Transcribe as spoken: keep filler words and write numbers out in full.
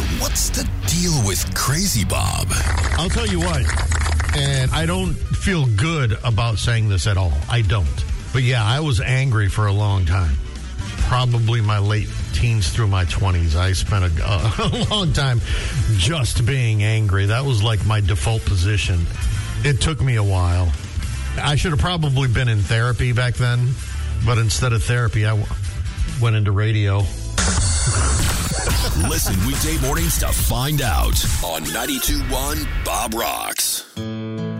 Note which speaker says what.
Speaker 1: what's the deal with Crazy Bob?
Speaker 2: I'll tell you what, and I don't feel good about saying this at all. I don't. But yeah, I was angry for a long time. Probably my late teens through my twenties. I spent a, a long time just being angry. That was like my default position. It took me a while. I should have probably been in therapy back then, but instead of therapy, I w- went into radio.
Speaker 1: Listen weekday mornings to find out on ninety-two point one Bob Rocks.